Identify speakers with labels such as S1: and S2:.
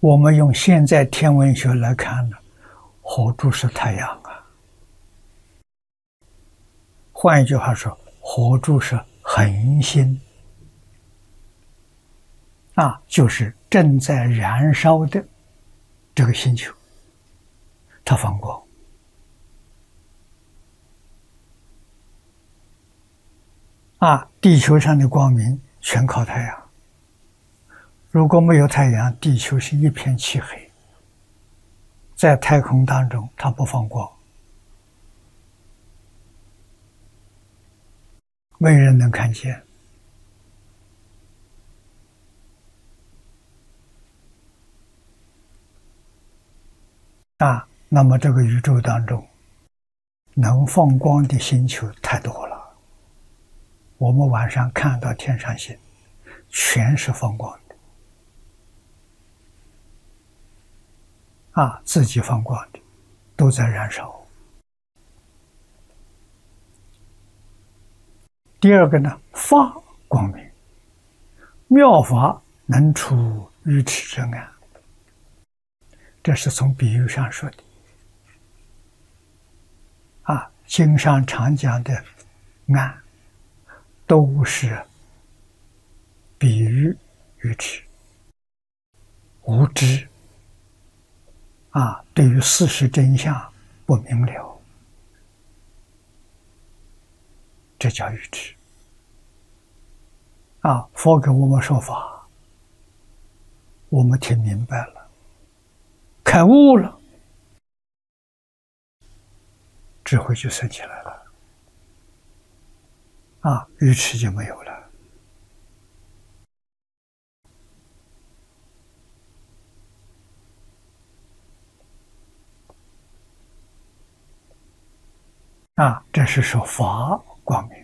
S1: 我们用现在天文学来看呢，火柱是太阳啊。换一句话说，火柱是恒星啊，就是正在燃烧的这个星球，它放光啊。地球上的光明全靠太阳，如果没有太阳，地球是一片漆黑。在太空当中，它不放光，没人能看见啊。那么这个宇宙当中，能放光的星球太多了。我们晚上看到天上星，全是放光的啊，自己放光的，都在燃烧。第二个呢，发光明，妙法能出愚痴之暗，这是从比喻上说的啊。经上常讲的暗，都是比喻愚痴、无知啊，对于事实真相不明了，这叫愚痴啊。佛给我们说法，我们听明白了，开悟了，智慧就升起来了啊，愚痴就没有了啊。这是说法光明。